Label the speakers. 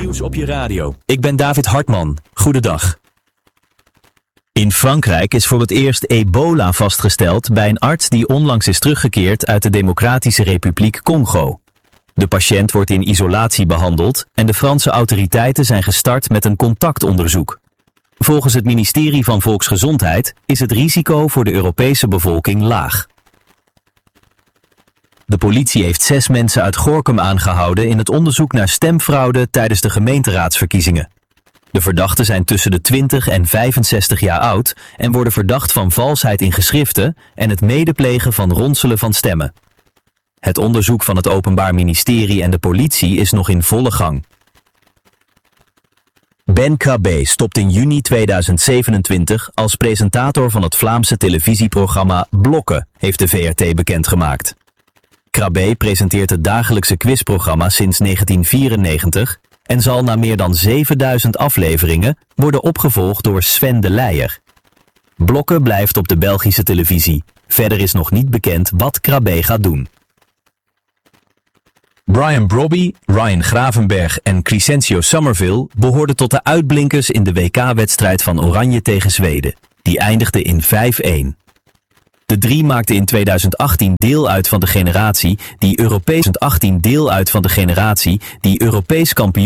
Speaker 1: Nieuws op je radio. Ik ben David Hartman. Goedendag. In Frankrijk is voor het eerst ebola vastgesteld bij een arts die onlangs is teruggekeerd uit de Democratische Republiek Congo. De patiënt wordt in isolatie behandeld en de Franse autoriteiten zijn gestart met een contactonderzoek. Volgens het ministerie van Volksgezondheid is het risico voor de Europese bevolking laag. De politie heeft 6 mensen uit Gorinchem aangehouden in het onderzoek naar stemfraude tijdens de gemeenteraadsverkiezingen. De verdachten zijn tussen de 20 en 65 jaar oud en worden verdacht van valsheid in geschriften en het medeplegen van ronselen van stemmen. Het onderzoek van het Openbaar Ministerie en de politie is nog in volle gang. Ben Krabbe stopt in juni 2027 als presentator van het Vlaamse televisieprogramma Blokken, heeft de VRT bekendgemaakt. Krabbe presenteert het dagelijkse quizprogramma sinds 1994 en zal na meer dan 7000 afleveringen worden opgevolgd door Sven de Leijer. Blokken blijft op de Belgische televisie. Verder is nog niet bekend wat Krabbe gaat doen. Brian Brobby, Ryan Gravenberch en Crescencio Somerville behoorden tot de uitblinkers in de WK-wedstrijd van Oranje tegen Zweden. Die eindigde in 5-1. De 3 maakten in 2018 deel uit van de generatie die Europees kampioen